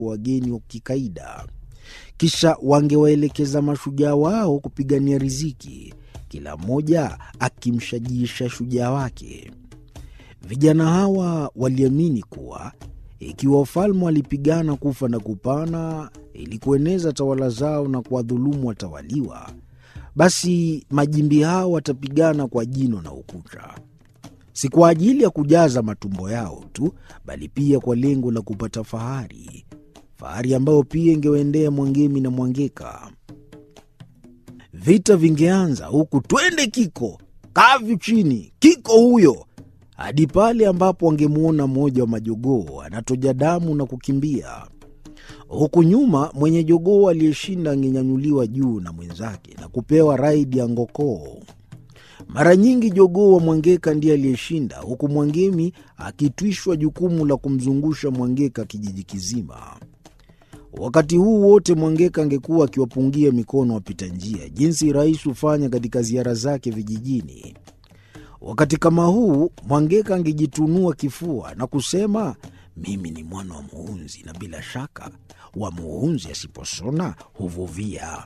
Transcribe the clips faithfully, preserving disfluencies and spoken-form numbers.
wageni wa kikaida. Kisha wangewaelekeza mashujaa wao kupigania riziki, kila mmoja akimshajiisha shujaa wake. Vijana hawa waliamini kuwa ikiwa wafalme walipigana kufa na kupana ili kueneza tawala zao na kuwadhulumu watawaliwa, basi majimbi hao watapigana kwa jino na ukuta, si kwa ajili ya kujaza matumbo yao tu, bali pia kwa lengo la kupata fahari, fahari ambayo pia ingewaendea Mwangemi na Mwangeka. Vita vingeanza huku, twende Kiko, kavu chini, Kiko huyo, hadi pale ambapo wangemwona mmoja wa majogoo anatoja damu na kukimbia. Huku nyuma, mwenye jogoo aliyeshinda angenyanyuliwa juu na mwenzake na kupewa raidi ya ngokoo. Mara nyingi jogoo wa Mwangeka ndiye aliyeshinda, huku Mwangemi akitwishwa jukumu la kumzungusha Mwangeka kijiji kizima. Wakati huu wote Mwangeka angekuwa akiwapungia mikono wapita njia, jinsi rais hufanya katika ziara zake vijijini. Wakati kama huu, Mwangeka angejitunua kifua na kusema, mimi ni mwana wa muhunzi, na bila shaka wa muhunzi asiposona huvuvia.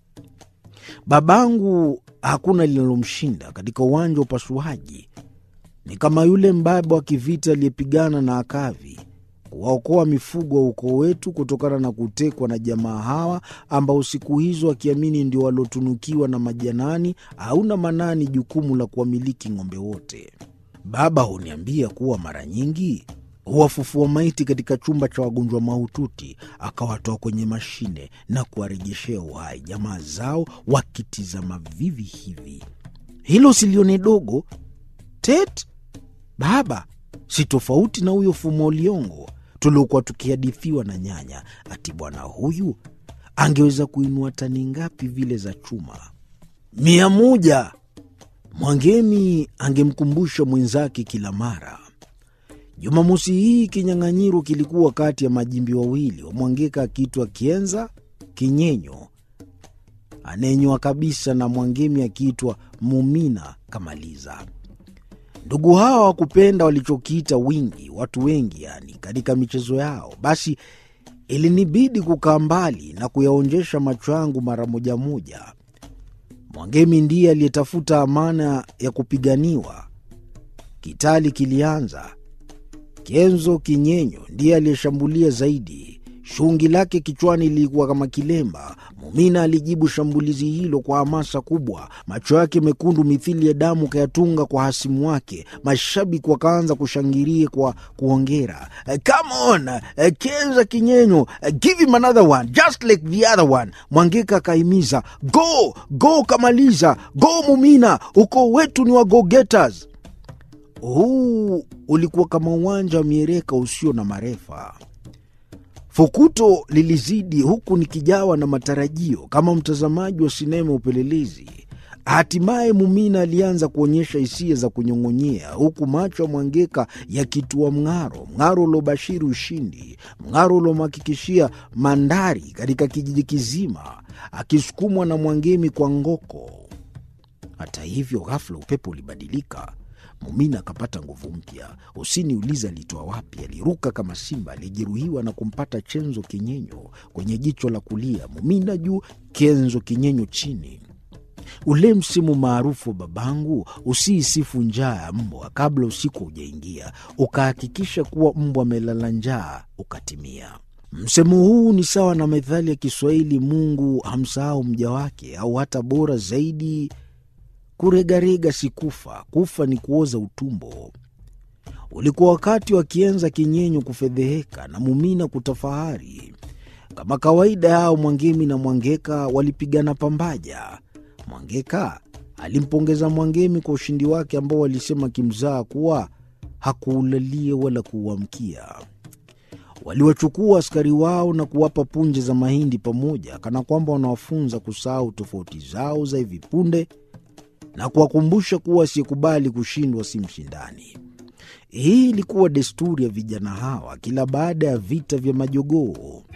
Babangu hakuna linalomshinda katika uwanja wa upasuaji. Ni kama yule mbaba wa kivita aliyepigana na Akavi kuwaokoa mifugo wa ukoo wetu kutokana na kutekwa na jamaa hawa ambao siku hizo akiamini ndio walotunukiwa na majanani au na manani jukumu la kuwamiliki ng'ombe wote. Baba huniambia kuwa mara nyingi huwafufua maiti katika chumba cha wagonjwa mahututi, akawatoa kwenye mashine na kuwarejeshea uhai jamaa zao wakitizama vivi hivi. Hilo silione dogo. Tet, baba, si tofauti na huyo Fumo Liongo tuliokuwa tukihadithiwa na nyanya, ati bwana huyu angeweza kuinua tani ngapi vile za chuma? Mia moja. Mwangemi angemkumbusha mwenzake kila mara. Jumamosi hii kinyang'anyiro kilikuwa kati ya majimbi wawili wa Mwangeka akiitwa Kienza Kinyenyo anayenywa kabisa na Mwangemi akiitwa Mumina Kamaliza. Ndugu hawa hawakupenda walichokiita wingi, watu wengi yani, katika michezo yao. Basi ilinibidi kukaa mbali na kuyaonjesha macho yangu mara moja moja. Mwangemi ndiye aliyetafuta amana ya kupiganiwa. Kitali kilianza. Kienzo Kinyenyo ndiye aliyeshambulia zaidi. Shungi lake kichwani lilikuwa kama kilemba. Mumina alijibu shambulizi hilo kwa hamasa kubwa, macho yake mekundu mithili ya damu kayatunga kwa hasimu wake. Mashabiki wakaanza kushangilia kwa kuongera, come on, Kienza Kinyenyo, give him another one just like the other one. Mwangeka akaimiza, go go Kamaliza, go Mumina, uko wetu ni wa go getters. Huu ulikuwa kama uwanja wa miereka usio na marefa. Fukuto lilizidi, huku nikijawa na matarajio kama mtazamaji wa sinema upelelezi. Hatimaye Mumina alianza kuonyesha hisia za kunyong'onyea, huku macho ya Mwangeka yakitua mng'aro, mng'aro uliobashiri ushindi, mng'aro uliomhakikishia mandari katika kijiji kizima, akisukumwa na Mwangemi kwa ngoko. Hata hivyo, ghafla upepo ulibadilika. Mumina akapata nguvu mpya. Usiniuliza alitoa wapi. Aliruka kama simba alijeruhiwa na kumpata Chenzo Kinyenyo kwenye jicho la kulia. Mumina juu, Kenzo Kinyenyo chini. Ule msimu maarufu wa babangu, usiisifu njaa ya mbwa kabla usiku hujaingia, ukahakikisha kuwa mbwa amelala njaa, ukatimia. Msemo huu ni sawa na methali ya Kiswahili, Mungu hamsahau mja wake, au hata bora zaidi, kuregarega si kufa, kufa ni kuoza utumbo. Ulikuwa wakati wa Kienza Kinyenyo kufedheheka na Mumina kutafahari. Kama kawaida yao, Mwangemi na Mwangeka walipigana pambaja. Mwangeka alimpongeza Mwangemi kwa ushindi wake ambao walisema kimzaa kuwa hakuulalia wala kuuamkia. Waliwachukua askari wao na kuwapa punje za mahindi pamoja, kana kwamba wanawafunza kusahau tofauti zao za hivi punde na kuwakumbusha kuwa asiyekubali kushindwa si mshindani. Hii ilikuwa desturi ya vijana hawa kila baada ya vita vya majogoo.